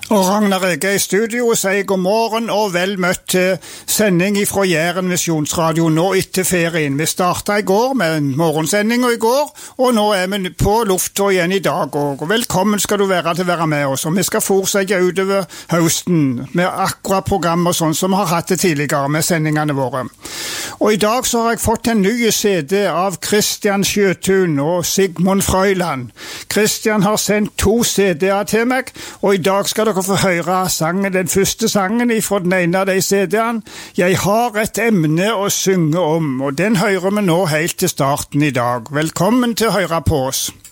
Og Ragnar Ege i studio sier god morgen og vel møtt til sending fra Jæren Misjonsradio nå etter ferien. Vi startet i går med en morgensending i går, og nå vi på lufta igjen i dag. Og velkommen skal du være til å være med oss. Og vi skal fortsette utover høsten med akkurat program og sånn som vi har hatt det tidligere med sendingene våre. Og i dag så har jeg fått en ny CD av Christian Sjøtun og Sigmund Frøyland. Christian har sendt 2 CD-er til meg, og i dag skal dere få høre sangen, den første sangen fra den ene av de CD-ene. Jeg har et emne å synge om, og den hører vi nå helt til starten i dag. Velkommen til å høre på oss.